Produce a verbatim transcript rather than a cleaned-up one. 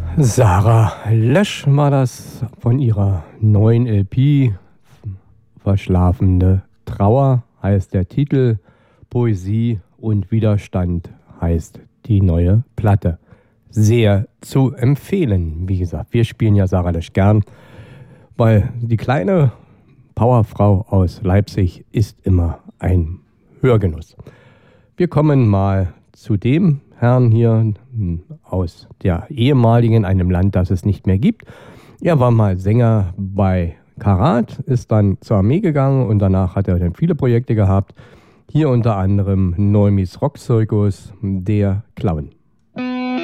Sarah Lesch war das von ihrer neuen L P. Verschlafene Trauer heißt der Titel. Poesie und Widerstand heißt die neue Platte. Sehr zu empfehlen. Wie gesagt, wir spielen ja Sarah Lesch gern, weil die kleine Powerfrau aus Leipzig ist immer ein Hörgenuss. Wir kommen mal zu dem Herrn hier aus der ehemaligen, einem Land, das es nicht mehr gibt. Er war mal Sänger bei Karat, ist dann zur Armee gegangen und danach hat er dann viele Projekte gehabt. Hier unter anderem Neumis Rockzirkus, der Clown.